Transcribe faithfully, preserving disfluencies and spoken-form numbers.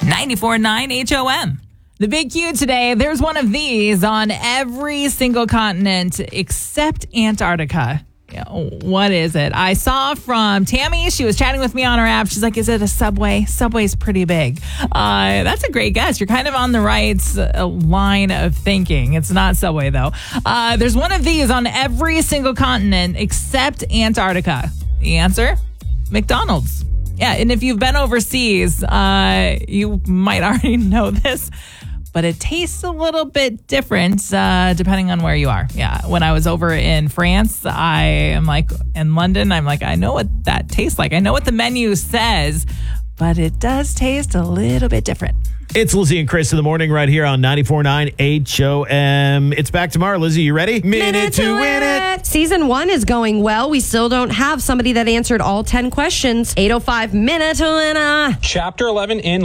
ninety-four point nine H O M. The Big Q today, there's one of these on every single continent except Antarctica. What is it? I saw from Tammy. She was chatting with me on her app. She's like, is it a Subway? Subway's pretty big. Uh, that's a great guess. You're kind of on the right uh, line of thinking. It's not Subway, though. Uh, there's one of these on every single continent except Antarctica. The answer? McDonald's. Yeah, and if you've been overseas, uh, you might already know this, but it tastes a little bit different uh, depending on where you are. Yeah, when I was over in France, I am like, in London, I'm like, I know what that tastes like. I know what the menu says, but it does taste a little bit different. It's Lizzie and Chris in the morning right here on ninety-four point nine H O M. It's back tomorrow. Lizzie, you ready? Minute, Minute to, to win it. it. Season one is going well. We still don't have somebody that answered all ten questions. eight oh five Minute to Win It. Chapter eleven in